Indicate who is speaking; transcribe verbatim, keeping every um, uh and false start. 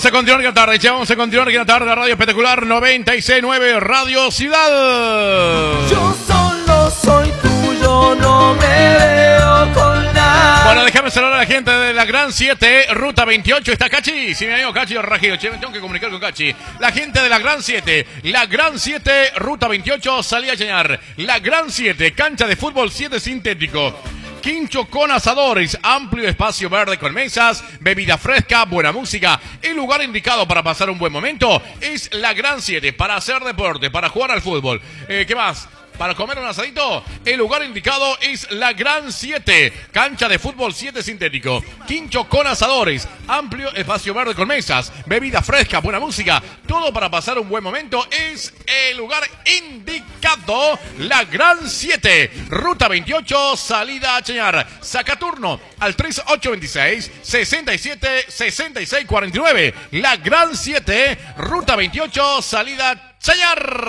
Speaker 1: Vamos a continuar que la tarde, che, vamos a continuar que la tarde, Radio Espectacular noventa y seis punto nueve, Radio Ciudad.
Speaker 2: Yo solo soy tuyo, no me veo con nada.
Speaker 1: Bueno, déjame saludar a la gente de la Gran siete, Ruta veintiocho. Está Cachi, si me amigo Cachi Rajido, che, me tengo que comunicar con Cachi. La gente de la Gran siete, la Gran siete, Ruta veintiocho, salí a llenar. La Gran siete, cancha de fútbol siete sintético. Quincho con asadores, amplio espacio verde con mesas, bebida fresca, buena música. El lugar indicado para pasar un buen momento es la Gran siete, para hacer deporte, para jugar al fútbol. Eh, ¿Qué más? Para comer un asadito, el lugar indicado es la Gran siete, cancha de fútbol siete sintético. Quincho con asadores, amplio espacio verde con mesas, bebida fresca, buena música. Todo para pasar un buen momento es el lugar indicado, la Gran siete, Ruta veintiocho, salida a Chañar. Saca turno al tres ocho dos seis, seis siete, seis seis cuatro nueve. La Gran siete, Ruta veintiocho, salida a Chañar.